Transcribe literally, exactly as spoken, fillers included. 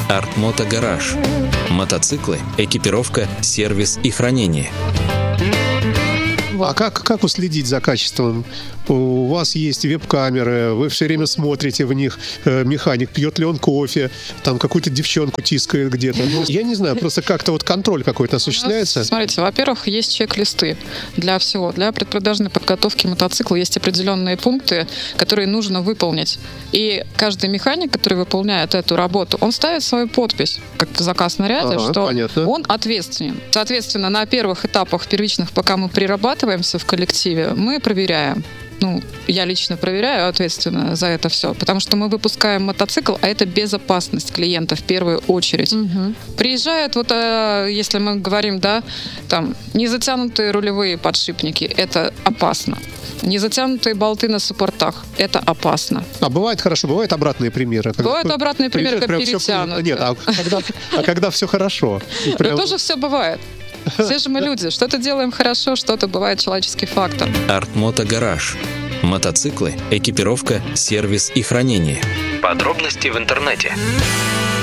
Артмото Гараж. Мотоциклы, экипировка, сервис и хранение. А как, как уследить за качеством? У вас есть веб-камеры, вы все время смотрите в них, механик, пьет ли он кофе, там какую-то девчонку тискает где-то. Ну, я не знаю, просто как-то вот контроль какой-то осуществляется. Смотрите, во-первых, есть чек-листы для всего. Для предпродажной подготовки мотоцикла есть определенные пункты, которые нужно выполнить. И каждый механик, который выполняет эту работу, он ставит свою подпись, как заказ наряда, ага, что понятно. Он ответственен. Соответственно, на первых этапах первичных, пока мы прирабатываемся в коллективе, мы проверяем. Ну, я лично проверяю ответственно за это все, потому что мы выпускаем мотоцикл, а это безопасность клиента в первую очередь. Угу. Приезжают, вот если мы говорим, да, там, незатянутые рулевые подшипники, это опасно. Незатянутые болты на суппортах, это опасно. А бывает хорошо, бывают обратные примеры. Бывают обратные примеры, как перетянуты. Нет, а когда, а когда все хорошо? Прям... тоже все бывает. Все же мы люди. Что-то делаем хорошо, что-то бывает человеческий фактор. Артмото Гараж. Мотоциклы, экипировка, сервис и хранение. Подробности в интернете.